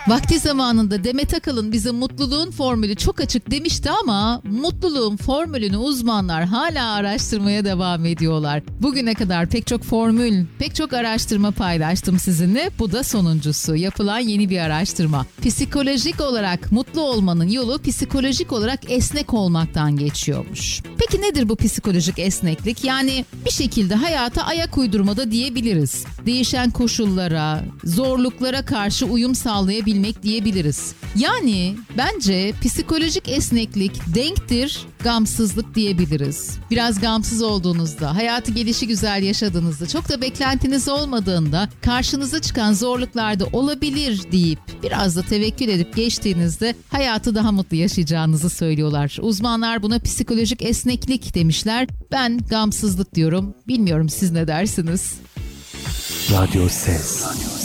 Vakti zamanında Demet Akalın bize mutluluğun formülü çok açık demişti ama mutluluğun formülünü uzmanlar hala araştırmaya devam ediyorlar. Bugüne kadar pek çok formül, pek çok araştırma paylaştım sizinle. Bu da sonuncusu. Yapılan yeni bir araştırma. Psikolojik olarak mutlu olmanın yolu psikolojik olarak esnek olmaktan geçiyormuş. Peki nedir bu psikolojik esneklik? Yani bir şekilde hayata ayak uydurmada diyebiliriz. Değişen koşullara, zorluklara karşı uyum sağlayabilmek diyebiliriz. Yani bence psikolojik esneklik denktir gamsızlık diyebiliriz. Biraz gamsız olduğunuzda, hayatı gelişigüzel yaşadığınızda, çok da beklentiniz olmadığında, karşınıza çıkan zorluklarda olabilir deyip biraz da tevekkül edip geçtiğinizde hayatı daha mutlu yaşayacağınızı söylüyorlar. Uzmanlar buna psikolojik esneklik demişler. Ben gamsızlık diyorum. Bilmiyorum siz ne dersiniz? Radyo Ses.